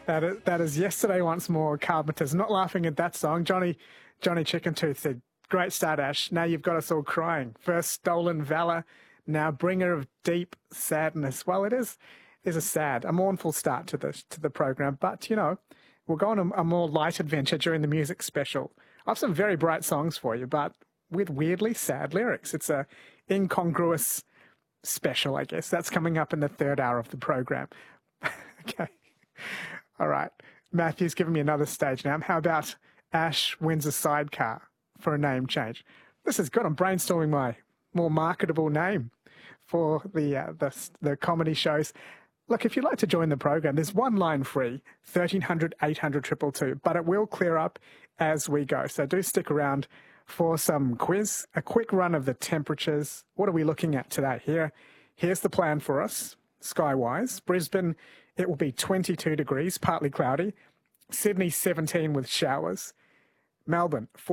That is yesterday once more. Carpenters not laughing at that song. Johnny Chicken Tooth said, "Great start, Ash. Now you've got us all crying. First stolen valor, now bringer of deep sadness." Well, it is a mournful start to the program, but we'll go on a more light adventure during the music special. I have some very bright songs for you, but with weirdly sad lyrics. It's a incongruous special, I guess. That's coming up in the third hour of the program. Okay. All right. Matthew's giving me another stage now. How about Ash wins a sidecar for a name change? This is good. I'm brainstorming my more marketable name for the comedy shows. Look, if you'd like to join the program, there's one line free, 1300 800 222, but it will clear up as we go. So do stick around for some quiz, a quick run of the temperatures. What are we looking at today? Here's the plan for us, sky-wise. Brisbane, it will be 22 degrees, partly cloudy. Sydney, 17 with showers. Melbourne,